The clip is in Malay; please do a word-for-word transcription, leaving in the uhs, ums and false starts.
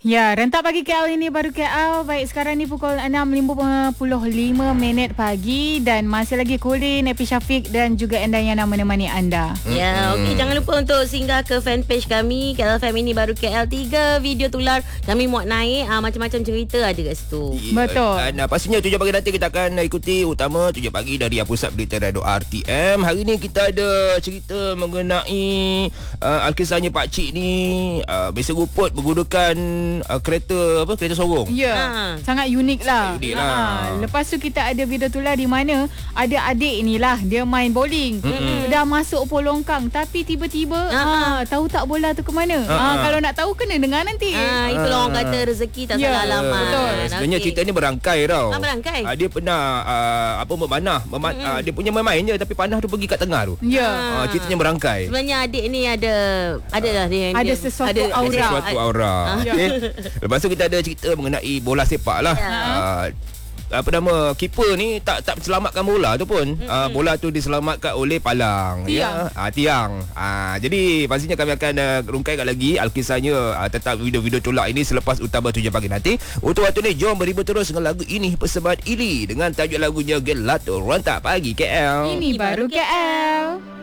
Ya, rentak pagi K L ini baru K L. Baik, sekarang ni pukul enam lima puluh lima minit pagi dan masih lagi Colin, Epi Syafiq dan juga Endang yang nak menemani anda. Ya, okey, jangan lupa untuk singgah ke fanpage kami K L F M ini baru K L. Tiga video tular kami muat naik, uh, macam-macam cerita ada kat situ. Betul. Dan uh, pastinya tujuh pagi nanti kita akan ikuti utama tujuh pagi dari Pusat Berita Radio R T M. Hari ni kita ada cerita mengenai uh, Alkisahnya Pak Cik ni uh, biasa ruput menggunakan uh, kereta apa kereta sorong. Ya, Ha. sangat unik lah. Unik lah. Ha. Lepas tu kita ada video tular di mana ada adik ni lah, dia main bowling. Mm-hmm. Dah masuk Pulau Longkang tapi tiba-tiba Ha. ha, tahu tak bola tu ke mana? Ha. Ha, kalau nak tahu kena dengar nanti. Ah, itulah orang kata rezeki tak Ya, salah alamat. betul. Sebenarnya cerita ni berangkai tau. Ah, berangkai? Ah, dia pernah uh, apa memanah, Mema- mm-hmm. uh, dia punya main-main je tapi panah tu pergi kat tengah tu. Ya. Ah, ceritanya berangkai. Sebenarnya adik ni ada ada lah dia Ada dia, sesuatu aura. Ada sesuatu aura. Okay. Lepas tu kita ada cerita mengenai bola sepak lah. Ya. Uh, apa nama keeper ni tak tak selamatkan bola tu pun. Mm-hmm. Uh, bola tu diselamatkan oleh palang. Tiang. Ya. Uh, tiang. Uh, jadi pastinya kami akan uh, rungkaikan lagi alkisahnya uh, tentang video-video tolak ini selepas utama tujuh pagi nanti. Untuk waktu ni jom beribu terus dengan lagu ini Persembahan Ili dengan tajuk lagunya Gelato Rentak Pagi K L. Ini baru K L.